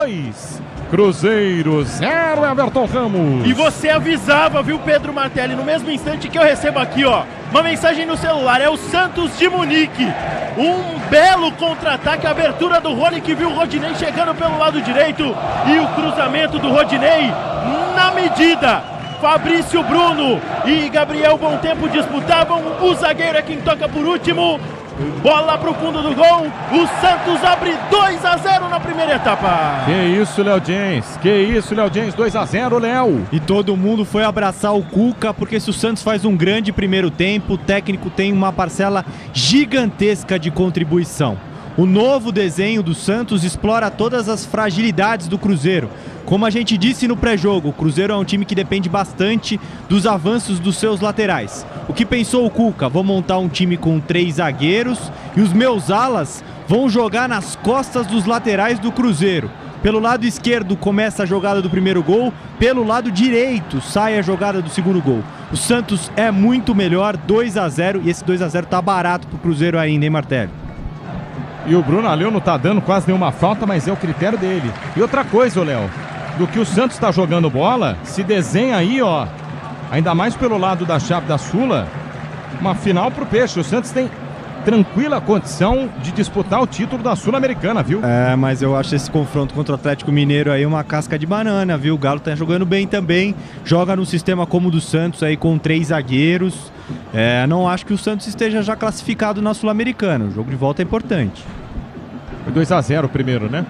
Cruzeiro 0, Everton Ramos. E você avisava, viu, Pedro Martelli, no mesmo instante que eu recebo aqui, ó, uma mensagem no celular, é o Santos de Munique. Um belo contra-ataque, a abertura do Rony, que viu o Rodinei chegando pelo lado direito, e o cruzamento do Rodinei na medida. Fabrício Bruno e Gabriel Bom Tempo disputavam, o zagueiro é quem toca por último. Bola pro fundo do gol, o Santos abre 2-0 na primeira etapa. Que isso, Léo Jens, 2-0, Léo. E todo mundo foi abraçar o Cuca, porque se o Santos faz um grande primeiro tempo, o técnico tem uma parcela gigantesca de contribuição. O novo desenho do Santos explora todas as fragilidades do Cruzeiro. Como a gente disse no pré-jogo, o Cruzeiro é um time que depende bastante dos avanços dos seus laterais. O que pensou o Cuca? Vou montar um time com 3 zagueiros e os meus alas vão jogar nas costas dos laterais do Cruzeiro. Pelo lado esquerdo começa a jogada do primeiro gol, pelo lado direito sai a jogada do segundo gol. O Santos é muito melhor, 2-0, e esse 2-0 tá barato pro Cruzeiro ainda, hein, Martelli? E o Bruno Aleu não tá dando quase nenhuma falta, mas é o critério dele. E outra coisa, Léo, do que o Santos tá jogando bola, se desenha aí, ó, ainda mais pelo lado da chave da Sula, uma final pro Peixe. O Santos tem tranquila condição de disputar o título da Sul-Americana, viu? É, mas eu acho esse confronto contra o Atlético Mineiro aí uma casca de banana, viu? O Galo tá jogando bem também, joga num sistema como o do Santos aí com 3 zagueiros. Não acho que o Santos esteja já classificado na Sul-Americana. O jogo de volta é importante. Foi 2-0 o primeiro, né?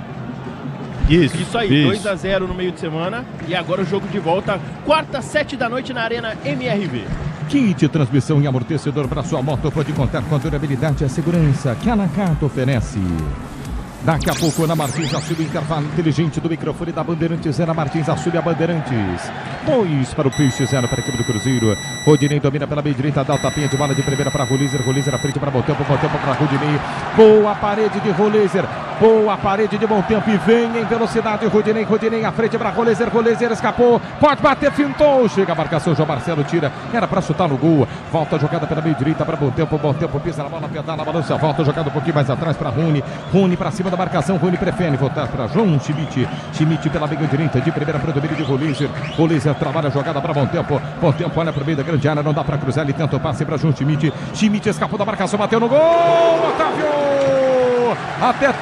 Isso aí, 2-0 no meio de semana. E agora o jogo de volta, quarta, 7 da noite na Arena MRV. Kit transmissão e amortecedor para sua moto pode contar com a durabilidade e a segurança que a Nakata oferece. Daqui a pouco, Ana Martins assume o intervalo inteligente do microfone da Bandeirantes. Ana Martins assume a Bandeirantes. 2 para o Peixe, 0 para a equipe do Cruzeiro. Rodinei domina pela meia direita, dá o tapinha de bola de primeira para Rolizer. Rolizer à frente para Bom Tempo para Rodinei. Boa parede de Rolizer. Boa parede de Bom Tempo e vem em velocidade Rodinei. Rodinei à frente para Rolizer. Rolizer escapou. Pode bater, fintou. Chega a marcação, João Marcelo tira. Era para chutar no gol. Volta a jogada pela meia direita para Bom Tempo. Bom Tempo pisa na bola, pedala na balança. Volta a jogada um pouquinho mais atrás para Rony. Rony para cima da marcação. Rony prefere voltar para João Schmidt. Schmidt pela meia direita de primeira para o domínio de Rolizer. Rolizer trabalha a jogada para Bom Tempo. Bom Tempo olha para o meio da grande área. Não dá para cruzar. Ele tenta o passe para João Schmidt. Schmidt escapou da marcação. Bateu no gol. Otávio! Até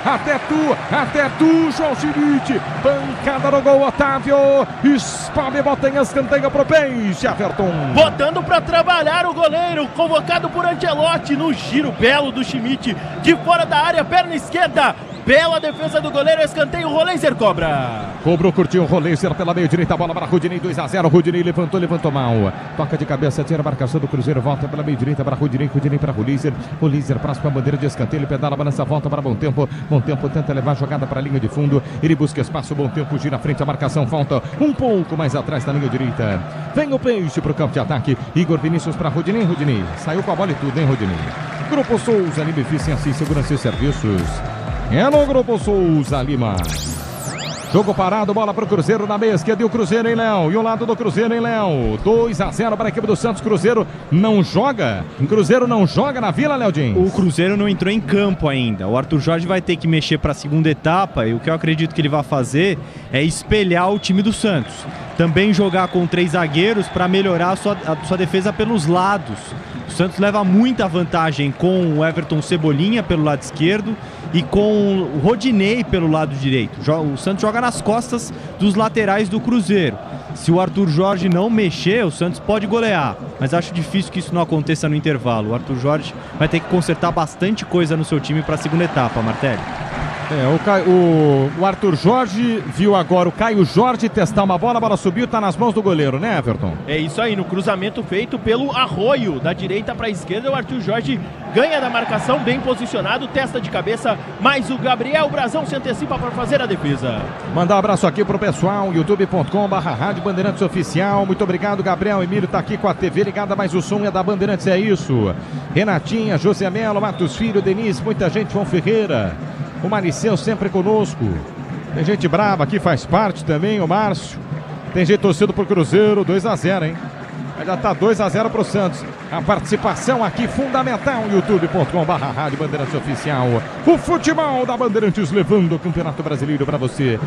tu, João Schmidt. Pancada no gol, Otávio. Espalha, bota em escanteio pro Peixe, Everton. Botando para trabalhar o goleiro, convocado por Ancelotti no giro belo do Schmidt. De fora da área, perna esquerda. Bela defesa do goleiro, escanteio, Rolizer cobra. Cobrou, curtiu o Rolizer pela meia direita, bola para Rodinei, 2-0. Rodinei levantou mal. Toca de cabeça, tira a marcação do Cruzeiro, volta pela meia direita para Rodinei, Rodinei para Rolizer. Rolizer próximo à bandeira de escanteio, ele pedala, balança, volta para Bom Tempo. Bom Tempo tenta levar a jogada para a linha de fundo. Ele busca espaço, Bom Tempo gira à frente, a marcação volta um pouco mais atrás da linha direita. Vem o Peixe para o campo de ataque. Igor Vinícius para Rodinei, Rodinei. Saiu com a bola e tudo, hein, Rodinei? Grupo Souza, Lima Eficiência e Segurança e Serviços. É no Grupo Souza Lima. Jogo parado, bola para o Cruzeiro na meia esquerda e o Cruzeiro, hein, Léo? E o lado do Cruzeiro, hein, Léo? 2-0 para a equipe do Santos. Cruzeiro não joga. Cruzeiro não joga na Vila, Léo Jens. O Cruzeiro não entrou em campo ainda. O Arthur Jorge vai ter que mexer para a segunda etapa e o que eu acredito que ele vai fazer é espelhar o time do Santos. Também jogar com 3 zagueiros para melhorar a sua defesa pelos lados. O Santos leva muita vantagem com o Everton Cebolinha pelo lado esquerdo e com o Rodinei pelo lado direito. O Santos joga nas costas dos laterais do Cruzeiro. Se o Arthur Jorge não mexer, o Santos pode golear, mas acho difícil que isso não aconteça no intervalo. O Arthur Jorge vai ter que consertar bastante coisa no seu time para a segunda etapa, Martelli. O Arthur Jorge viu agora o Caio Jorge testar uma bola, a bola subiu, tá nas mãos do goleiro, né, Everton? É isso aí, no cruzamento feito pelo Arroio, da direita para a esquerda, o Arthur Jorge ganha da marcação, bem posicionado, testa de cabeça, mas o Gabriel Brazão se antecipa para fazer a defesa. Mandar um abraço aqui pro pessoal, youtube.com/Rádio Bandeirantes Oficial. Muito obrigado, Gabriel Emílio tá aqui com a TV ligada, mas o som é da Bandeirantes, é isso. Renatinha, José Melo, Matos Filho, Denise, muita gente, João Ferreira. O Maricel sempre conosco. Tem gente brava aqui, faz parte também, o Márcio. Tem gente torcendo pro Cruzeiro, 2-0, hein? Ainda tá 2-0 pro Santos. A participação aqui fundamental, youtube.com/Rádio Bandeirantes Oficial. O futebol da Bandeirantes levando o Campeonato Brasileiro para você.